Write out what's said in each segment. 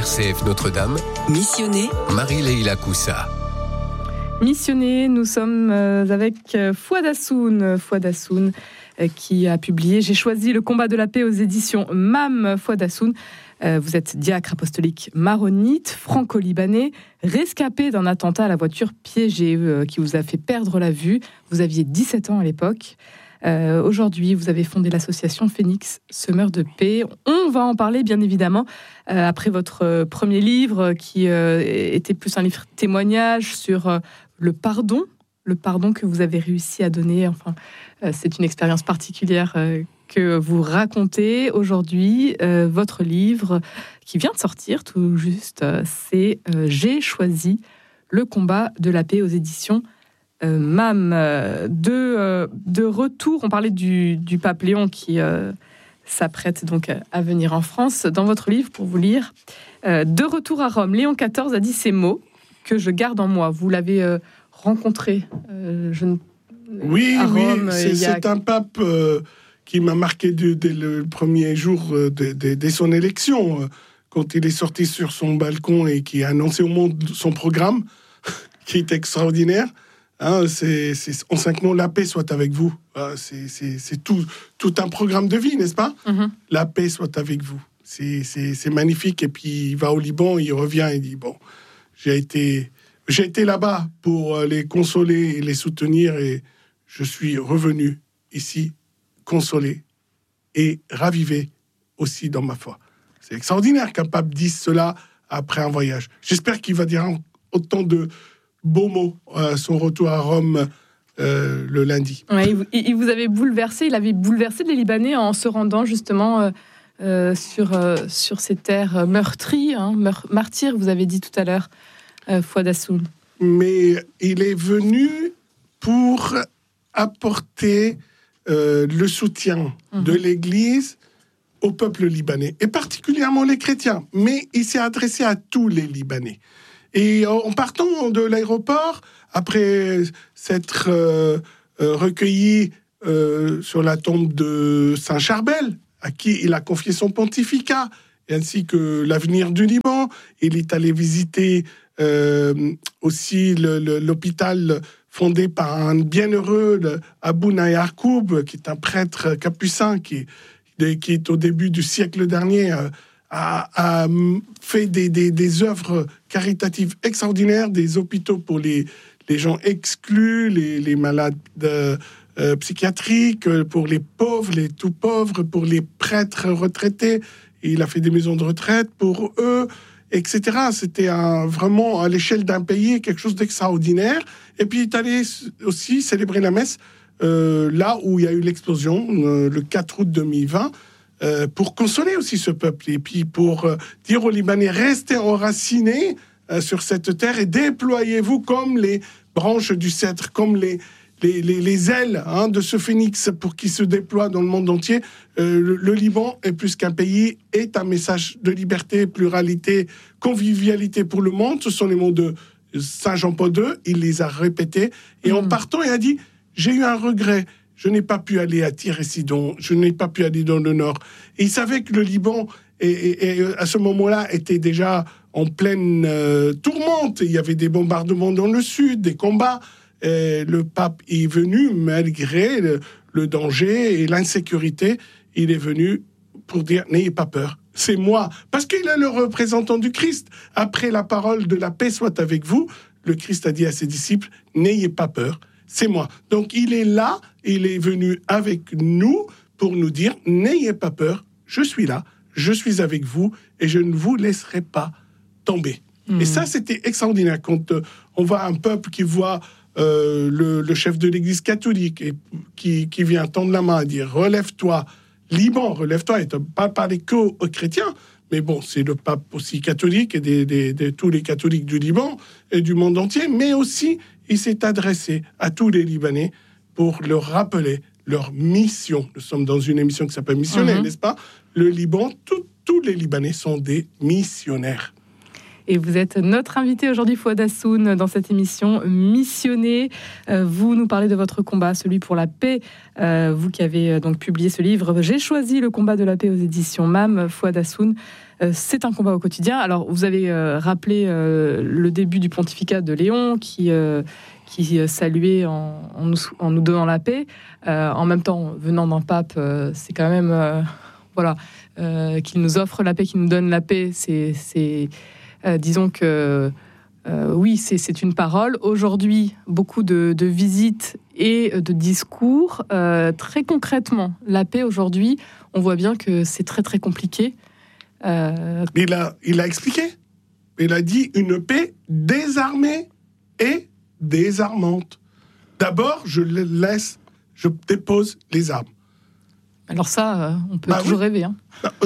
RCF Notre-Dame, Missionné, Marie-Leila Coussa. Missionné, nous sommes avec Fouad Hassoun. Fouad Hassoun qui a publié « J'ai choisi le combat de la paix » aux éditions MAM. Fouad Hassoun, vous êtes diacre apostolique maronite, franco-libanais, rescapé d'un attentat à la voiture piégée qui vous a fait perdre la vue. Vous aviez 17 ans à l'époque. Aujourd'hui, vous avez fondé l'association Phoenix, semeur de paix. On va en parler, bien évidemment, après votre premier livre, qui était plus un livre témoignage sur le pardon que vous avez réussi à donner. Enfin, c'est une expérience particulière que vous racontez aujourd'hui. Votre livre, qui vient de sortir tout juste, c'est « J'ai choisi le combat de la paix » aux éditions MAM. De retour, on parlait du pape Léon qui s'apprête donc à venir en France. Dans votre livre, pour vous lire, de retour à Rome, Léon XIV a dit ces mots que je garde en moi. Vous l'avez rencontré Oui, à Rome. C'est un pape qui m'a marqué dès le premier jour dès son élection, quand il est sorti sur son balcon et qui a annoncé au monde son programme, qui est extraordinaire. C'est en 5 mots, la paix soit avec vous. C'est tout un programme de vie, n'est-ce pas? La paix soit avec vous. C'est magnifique. Et puis il va au Liban, il revient et dit bon, j'ai été là-bas pour les consoler et les soutenir, et je suis revenu ici consolé et ravivé aussi dans ma foi. C'est extraordinaire qu'un pape dise cela après un voyage. J'espère qu'il va dire autant de beaux mots à son retour à Rome le lundi. Ouais, il vous avait bouleversé, il avait bouleversé les Libanais en se rendant justement sur ces terres meurtries, martyrs, vous avez dit tout à l'heure, Fouad Hassoun. Mais il est venu pour apporter le soutien de l'Église au peuple libanais, et particulièrement les chrétiens. Mais il s'est adressé à tous les Libanais. Et en partant de l'aéroport, après s'être recueilli sur la tombe de Saint Charbel, à qui il a confié son pontificat, ainsi que l'avenir du Liban, il est allé visiter aussi l'hôpital fondé par un bienheureux, Abou Nayarkoub, qui est un prêtre capucin qui est au début du siècle dernier, a fait des œuvres caritatives extraordinaires, des hôpitaux pour les gens exclus, les malades psychiatriques, pour les pauvres, les tout pauvres, pour les prêtres retraités. Il a fait des maisons de retraite pour eux, etc. C'était vraiment, à l'échelle d'un pays, quelque chose d'extraordinaire. Et puis il est allé aussi célébrer la messe là où il y a eu l'explosion, le 4 août 2020, pour consoler aussi ce peuple, et puis pour dire aux Libanais, restez enracinés sur cette terre et déployez-vous comme les branches du cèdre, comme les ailes de ce phénix pour qu'il se déploie dans le monde entier. Le Liban est plus qu'un pays, est un message de liberté, pluralité, convivialité pour le monde. Ce sont les mots de Saint Jean-Paul II, il les a répétés. Et en partant, il a dit, j'ai eu un regret. Je n'ai pas pu aller à Tyr et Sidon, je n'ai pas pu aller dans le nord. Et il savait que le Liban, à ce moment-là, était déjà en pleine tourmente. Il y avait des bombardements dans le sud, des combats. Le pape est venu, malgré le danger et l'insécurité, il est venu pour dire, n'ayez pas peur, c'est moi. Parce qu'il est le représentant du Christ. Après la parole de la paix soit avec vous, le Christ a dit à ses disciples, n'ayez pas peur, c'est moi. Donc il est là, il est venu avec nous pour nous dire, n'ayez pas peur, je suis là, je suis avec vous et je ne vous laisserai pas tomber. Et ça, c'était extraordinaire quand on voit un peuple qui voit le chef de l'Église catholique et qui vient tendre la main et dire, relève-toi, Liban, relève-toi, et pas parler qu'aux chrétiens, mais bon, c'est le pape aussi catholique et de tous les catholiques du Liban et du monde entier, mais aussi il s'est adressé à tous les Libanais pour leur rappeler leur mission. Nous sommes dans une émission qui s'appelle Missionnaire, n'est-ce pas? Le Liban, tous les Libanais sont des missionnaires. Et vous êtes notre invité aujourd'hui, Fouad Hassoun, dans cette émission Missionné. Vous nous parlez de votre combat, celui pour la paix. Vous qui avez donc publié ce livre, J'ai choisi le combat de la paix aux éditions MAM, Fouad Hassoun. C'est un combat au quotidien. Alors, vous avez rappelé le début du pontificat de Léon, qui saluait en nous donnant la paix. En même temps, venant d'un pape, c'est quand même... qu'il nous offre la paix, qu'il nous donne la paix, disons que oui, c'est une parole. Aujourd'hui, beaucoup de visites et de discours. Très concrètement, la paix aujourd'hui, on voit bien que c'est très très compliqué. Il a expliqué. Il a dit une paix désarmée et désarmante. D'abord, je dépose les armes. Alors ça, on peut toujours rêver. Hein.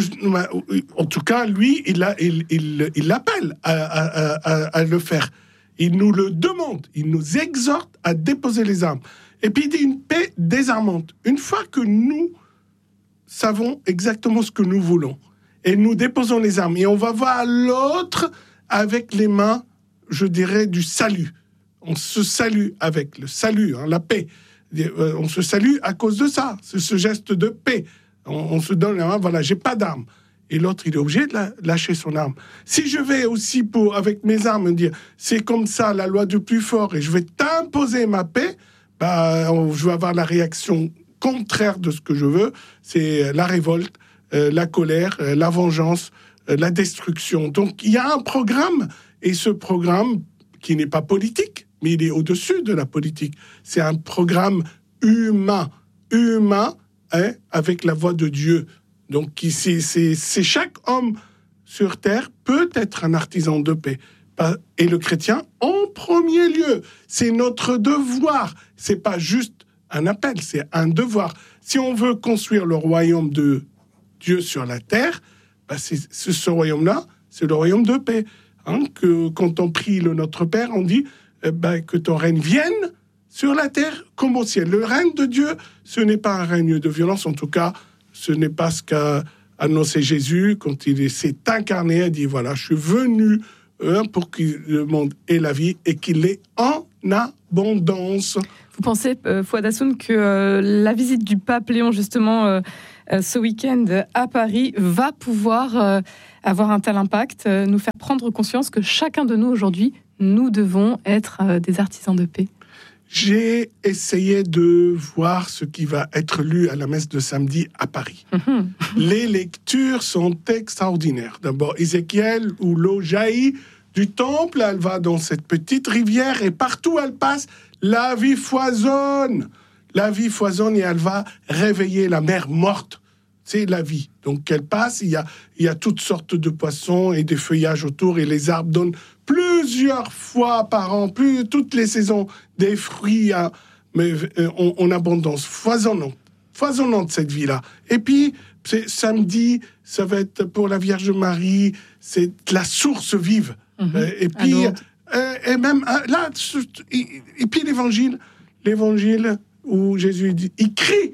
En tout cas, lui, il l'appelle à le faire. Il nous le demande. Il nous exhorte à déposer les armes. Et puis, il dit une paix désarmante. Une fois que nous savons exactement ce que nous voulons, et nous déposons les armes, et on va voir l'autre avec les mains, je dirais, du salut. On se salue avec le salut, la paix. On se salue à cause de ça, c'est ce geste de paix. On se donne la main, voilà, j'ai pas d'arme. Et l'autre, il est obligé de lâcher son arme. Si je vais aussi avec mes armes dire, c'est comme ça la loi du plus fort et je vais t'imposer ma paix, je vais avoir la réaction contraire de ce que je veux. C'est la révolte, la colère, la vengeance, la destruction. Donc il y a un programme, et ce programme qui n'est pas politique, mais il est au-dessus de la politique. C'est un programme humain, avec la voix de Dieu. Donc, c'est chaque homme sur terre peut être un artisan de paix. Et le chrétien, en premier lieu, c'est notre devoir. C'est pas juste un appel, c'est un devoir. Si on veut construire le royaume de Dieu sur la terre, ce royaume-là, c'est le royaume de paix. Que quand on prie le Notre Père, on dit que ton règne vienne sur la terre comme au ciel. Le règne de Dieu, ce n'est pas un règne de violence. En tout cas, ce n'est pas ce qu'a annoncé Jésus quand il s'est incarné. Il dit, voilà, je suis venu pour que le monde ait la vie et qu'il l'ait en abondance. Vous pensez, Fouad Hassoun, que la visite du pape Léon, justement, ce week-end à Paris, va pouvoir avoir un tel impact, nous faire prendre conscience que chacun de nous, aujourd'hui, nous devons être des artisans de paix? J'ai essayé de voir ce qui va être lu à la messe de samedi à Paris. Les lectures sont extraordinaires. D'abord, Ézéchiel, où l'eau jaillit du temple, elle va dans cette petite rivière et partout où elle passe, la vie foisonne. La vie foisonne et elle va réveiller la mer morte. C'est la vie. Donc, elle passe, il y a toutes sortes de poissons et des feuillages autour et les arbres donnent plusieurs fois par an, toutes les saisons, des fruits en abondance, foisonnante cette vie-là. Et puis, samedi, ça va être pour la Vierge Marie, c'est la source vive. Et puis, et même là, et puis l'évangile où Jésus dit, il crie,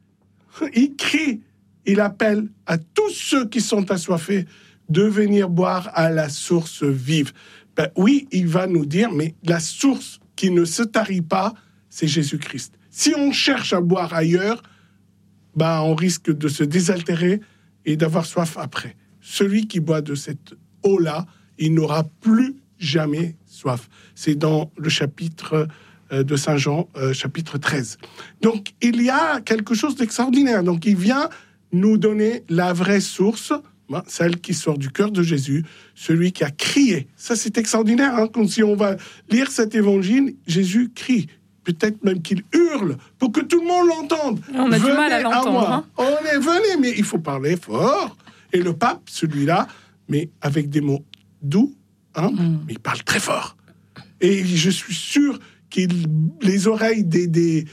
il appelle à tous ceux qui sont assoiffés de venir boire à la source vive. Oui, il va nous dire, mais la source qui ne se tarit pas, c'est Jésus-Christ. Si on cherche à boire ailleurs, on risque de se désaltérer et d'avoir soif après. Celui qui boit de cette eau-là, il n'aura plus jamais soif. C'est dans le chapitre de Saint Jean, chapitre 13. Donc, il y a quelque chose d'extraordinaire. Donc, il vient nous donner la vraie source, celle qui sort du cœur de Jésus, celui qui a crié. Ça, c'est extraordinaire. Comme si on va lire cet évangile, Jésus crie. Peut-être même qu'il hurle pour que tout le monde l'entende. On a du mal à l'entendre. Venez, mais il faut parler fort. Et le pape, celui-là, mais avec des mots doux, mais il parle très fort. Et je suis sûr que les oreilles des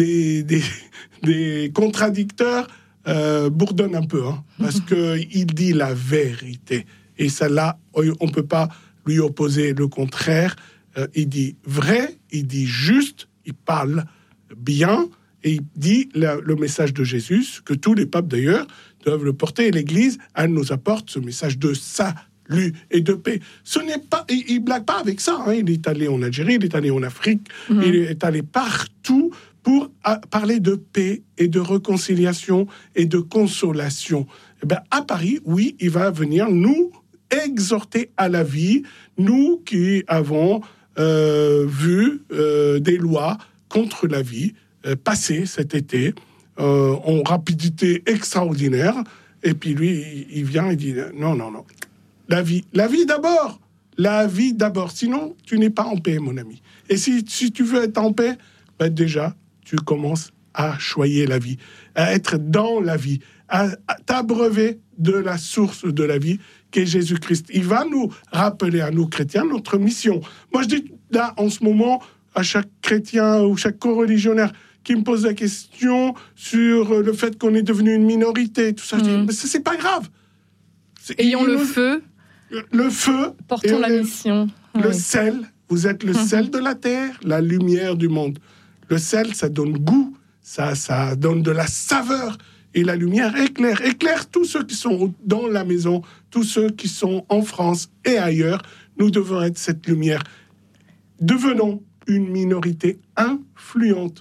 contradicteurs bourdonnent un peu, parce qu'il dit la vérité. Et celle-là, on ne peut pas lui opposer le contraire. Il dit vrai, il dit juste, il parle bien, et il dit le message de Jésus, que tous les papes d'ailleurs doivent le porter. Et l'Église, elle nous apporte ce message de salut. salut et de paix. Ce n'est pas, il blague pas avec ça. Hein. Il est allé en Algérie, il est allé en Afrique, il est allé partout pour parler de paix et de réconciliation et de consolation. Eh bien, à Paris, oui, il va venir nous exhorter à la vie, nous qui avons vu des lois contre la vie passer cet été en rapidité extraordinaire. Et puis lui, il vient et dit non. La vie d'abord. La vie d'abord. Sinon, tu n'es pas en paix, mon ami. Et si tu veux être en paix, ben déjà, tu commences à choyer la vie, à être dans la vie, à t'abreuver de la source de la vie qu'est Jésus-Christ. Il va nous rappeler à nous chrétiens notre mission. Moi, je dis là, en ce moment, à chaque chrétien ou chaque co-religionnaire qui me pose la question sur le fait qu'on est devenu une minorité, tout ça, je dis, mais c'est pas grave. Ayons le feu. Le feu. Portons la mission. Le sel. Vous êtes le sel de la terre, la lumière du monde. Le sel, ça donne goût, ça donne de la saveur. Et la lumière éclaire tous ceux qui sont dans la maison, tous ceux qui sont en France et ailleurs. Nous devons être cette lumière. Devenons une minorité influente.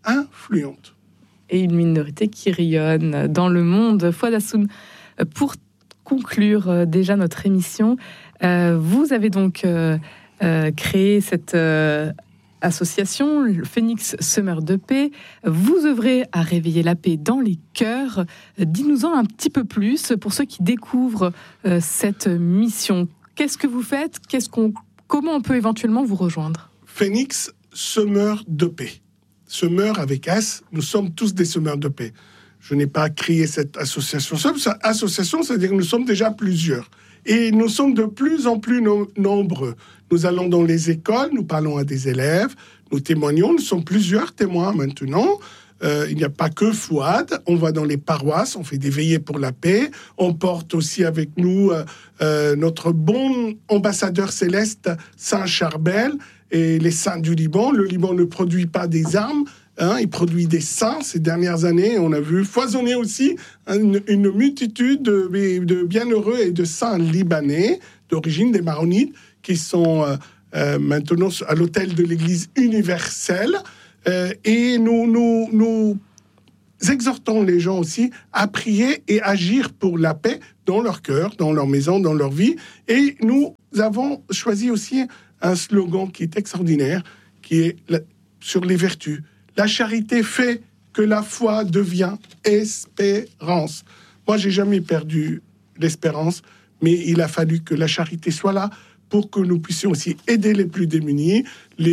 Et une minorité qui rayonne dans le monde. Fouad Hassoun, pour conclure déjà notre émission, vous avez donc créé cette association, le Phoenix Semeur de Paix. Vous œuvrez à réveiller la paix dans les cœurs. Dis-nous-en un petit peu plus pour ceux qui découvrent cette mission. Qu'est-ce que vous faites ? Comment on peut éventuellement vous rejoindre ? Phoenix Semeur de Paix. Semeur avec S, nous sommes tous des semeurs de paix. Je n'ai pas créé cette association. Cette association, c'est-à-dire que nous sommes déjà plusieurs. Et nous sommes de plus en plus nombreux. Nous allons dans les écoles, nous parlons à des élèves, nous témoignons, nous sommes plusieurs témoins maintenant. Il n'y a pas que Fouad, on va dans les paroisses, on fait des veillées pour la paix, on porte aussi avec nous notre bon ambassadeur céleste, Saint Charbel, et les saints du Liban. Le Liban ne produit pas des armes, il produit des saints. Ces dernières années, on a vu foisonner aussi une multitude de bienheureux et de saints libanais, d'origine des Maronites, qui sont maintenant à l'autel de l'Église universelle. Et nous exhortons les gens aussi à prier et agir pour la paix dans leur cœur, dans leur maison, dans leur vie. Et nous avons choisi aussi un slogan qui est extraordinaire, qui est sur les vertus. La charité fait que la foi devient espérance. Moi, j'ai jamais perdu l'espérance, mais il a fallu que la charité soit là pour que nous puissions aussi aider les plus démunis,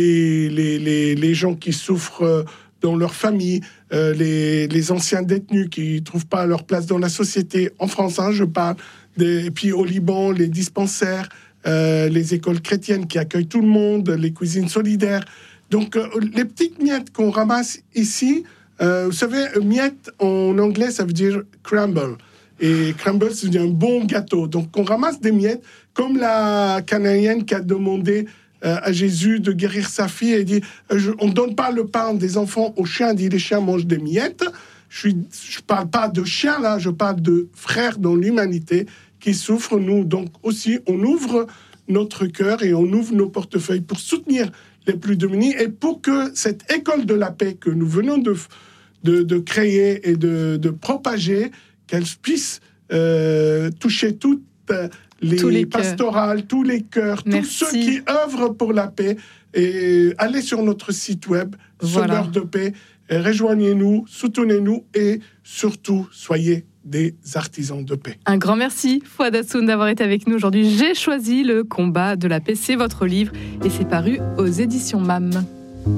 les gens qui souffrent dans leur famille, les anciens détenus qui ne trouvent pas leur place dans la société. En France, je parle. Et puis au Liban, les dispensaires, les écoles chrétiennes qui accueillent tout le monde, les cuisines solidaires. Donc, les petites miettes qu'on ramasse ici, vous savez, miette en anglais, ça veut dire crumble. Et crumble, c'est un bon gâteau. Donc, on ramasse des miettes, comme la Cananéenne qui a demandé à Jésus de guérir sa fille et dit on ne donne pas le pain des enfants aux chiens, dit les chiens mangent des miettes. Je parle pas de chiens là, je parle de frères dans l'humanité qui souffrent. Nous, donc aussi, on ouvre notre cœur et on ouvre nos portefeuilles pour soutenir les plus démunis et pour que cette école de la paix que nous venons de créer et de propager, qu'elle puisse toucher toutes les pastorales, tous les cœurs, tous ceux qui œuvrent pour la paix. Et allez sur notre site web, Semeur de Paix, rejoignez-nous, soutenez-nous et surtout, soyez des artisans de paix. Un grand merci, Fouad Hassoun, d'avoir été avec nous aujourd'hui. J'ai choisi le combat de la paix, c'est votre livre et c'est paru aux éditions MAM.